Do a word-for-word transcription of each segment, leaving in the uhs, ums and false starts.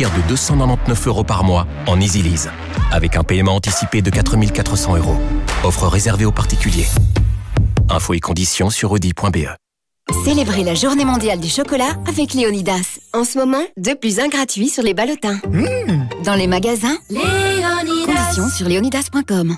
partir de deux cent quatre-vingt-dix-neuf euros par mois en EasyLease, avec un paiement anticipé de quatre mille quatre cents euros. Offre réservée aux particuliers. Infos et conditions sur audi point b e. Célébrez la journée mondiale du chocolat avec Léonidas. En ce moment, deux plus un gratuit sur les ballotins. Mmh. Dans les magasins, Léonidas. Conditions sur léonidas point com.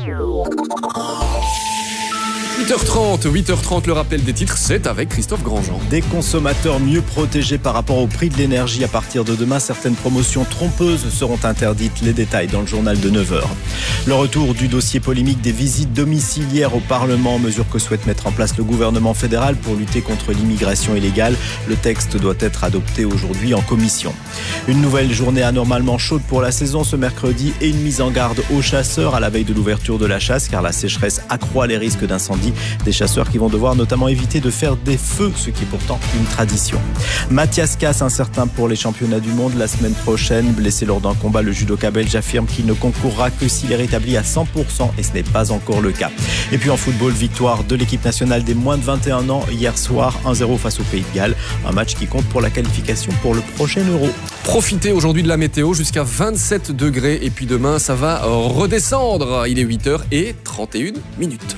huit heures trente, huit heures trente, le rappel des titres, c'est avec Christophe Grandjean. Des consommateurs mieux protégés par rapport au prix de l'énergie. À partir de demain, certaines promotions trompeuses seront interdites. Les détails dans le journal de neuf heures. Le retour du dossier polémique des visites domiciliaires au Parlement, mesure que souhaite mettre en place le gouvernement fédéral pour lutter contre l'immigration illégale. Le texte doit être adopté aujourd'hui en commission. Une nouvelle journée anormalement chaude pour la saison ce mercredi et une mise en garde aux chasseurs à la veille de l'ouverture de la chasse, car la sécheresse accroît les risques d'incendie. Des chasseurs qui vont devoir notamment éviter de faire des feux, ce qui est pourtant une tradition. Mathias Casse, incertain pour les championnats du monde la semaine prochaine. Blessé lors d'un combat, le judoka belge affirme qu'il ne concourra que s'il est rétabli à cent pour cent et ce n'est pas encore le cas. Et puis en football, victoire de l'équipe nationale des moins de vingt et un ans hier soir, un zéro face au Pays de Galles. Un match qui compte pour la qualification pour le prochain Euro. Profitez aujourd'hui de la météo jusqu'à vingt-sept degrés et puis demain ça va redescendre. Il est huit heures trente et une minutes.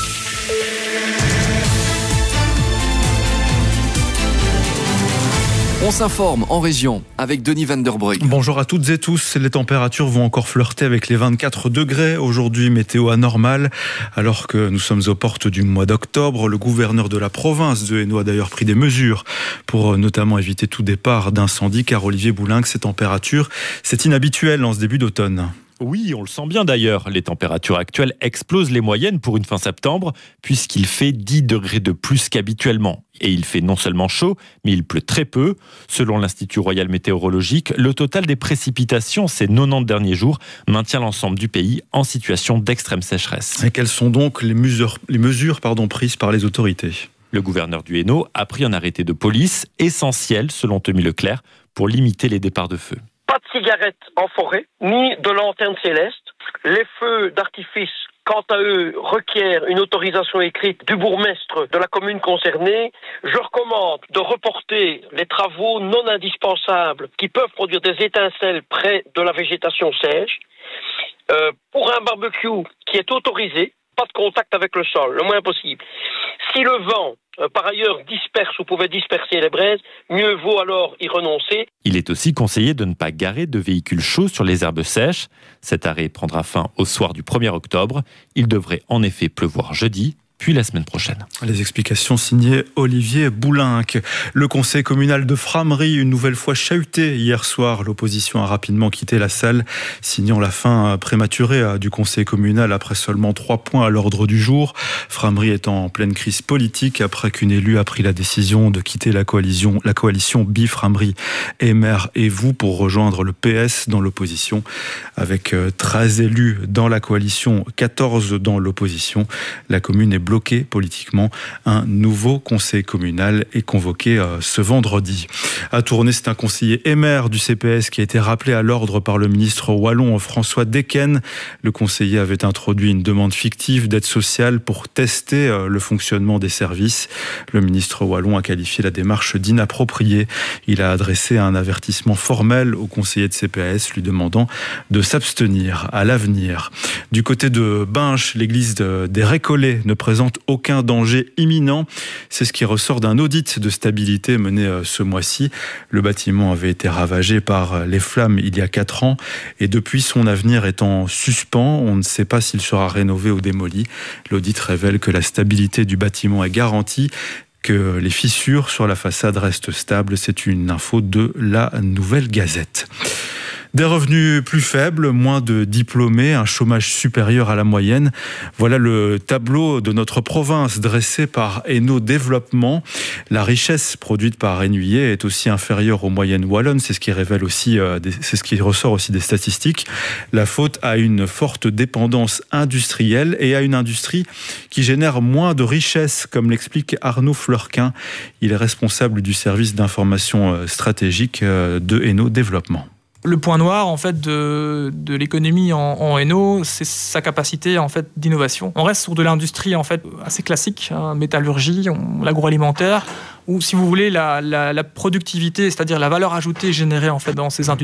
On s'informe en région avec Denis Van der Brugge. Bonjour à toutes et tous. Les températures vont encore flirter avec les vingt-quatre degrés. Aujourd'hui, météo anormale. Alors que nous sommes aux portes du mois d'octobre, le gouverneur de la province de Hainaut a d'ailleurs pris des mesures pour notamment éviter tout départ d'incendie. Car Olivier Boulinck, ces températures, c'est inhabituel en ce début d'automne. Oui, on le sent bien d'ailleurs. Les températures actuelles explosent les moyennes pour une fin septembre, puisqu'il fait dix degrés de plus qu'habituellement. Et il fait non seulement chaud, mais il pleut très peu. Selon l'Institut Royal Météorologique, le total des précipitations ces quatre-vingt-dix derniers jours maintient l'ensemble du pays en situation d'extrême sécheresse. Et quelles sont donc les mesures, les mesures pardon, prises par les autorités ? Le gouverneur du Hainaut a pris un arrêté de police essentiel, selon Tommy Leclerc, pour limiter les départs de feu. Pas de cigarettes en forêt, ni de lanternes célestes. Les feux d'artifice, quant à eux, requièrent une autorisation écrite du bourgmestre de la commune concernée. Je recommande de reporter les travaux non indispensables qui peuvent produire des étincelles près de la végétation sèche. Euh, pour un barbecue qui est autorisé, pas de contact avec le sol, le moins possible. Si le vent, euh, par ailleurs, disperse ou pouvait disperser les braises, mieux vaut alors y renoncer. Il est aussi conseillé de ne pas garer de véhicules chauds sur les herbes sèches. Cet arrêt prendra fin au soir du premier octobre. Il devrait en effet pleuvoir jeudi, puis la semaine prochaine. Les explications signées Olivier Boulinck. Le conseil communal de Frameries, une nouvelle fois chahuté hier soir. L'opposition a rapidement quitté la salle, signant la fin prématurée du conseil communal après seulement trois points à l'ordre du jour. Frameries est en pleine crise politique après qu'une élue a pris la décision de quitter la coalition, la coalition Bi-Frameries et Maire et vous pour rejoindre le P S dans l'opposition. Avec treize élus dans la coalition, quatorze dans l'opposition, la commune est bloqué politiquement. Un nouveau conseil communal est convoqué euh, ce vendredi. À Tournai, c'est un conseiller émère du C P S qui a été rappelé à l'ordre par le ministre wallon François Decken. Le conseiller avait introduit une demande fictive d'aide sociale pour tester euh, le fonctionnement des services. Le ministre wallon a qualifié la démarche d'inappropriée. Il a adressé un avertissement formel au conseiller de C P S lui demandant de s'abstenir à l'avenir. Du côté de Binche, l'église de, des Récollets ne présente aucun danger imminent. C'est ce qui ressort d'un audit de stabilité mené ce mois-ci. Le bâtiment avait été ravagé par les flammes il y a quatre ans et depuis son avenir est en suspens. On ne sait pas s'il sera rénové ou démoli. L'audit révèle que la stabilité du bâtiment est garantie, que les fissures sur la façade restent stables. C'est une info de la Nouvelle Gazette. Des revenus plus faibles, moins de diplômés, un chômage supérieur à la moyenne. Voilà le tableau de notre province dressé par Hainaut Développement. La richesse produite par Hainuyé est aussi inférieure aux moyennes wallonnes. C'est ce qui révèle aussi, c'est ce qui ressort aussi des statistiques. La faute à une forte dépendance industrielle et à une industrie qui génère moins de richesse, comme l'explique Arnaud Fleurquin. Il est responsable du service d'information stratégique de Hainaut Développement. Le point noir en fait de, de l'économie en, en Hainaut, c'est sa capacité en fait d'innovation. On reste sur de l'industrie en fait assez classique, hein, métallurgie, on, l'agroalimentaire, ou si vous voulez la, la, la productivité, c'est-à-dire la valeur ajoutée générée en fait dans ces industries.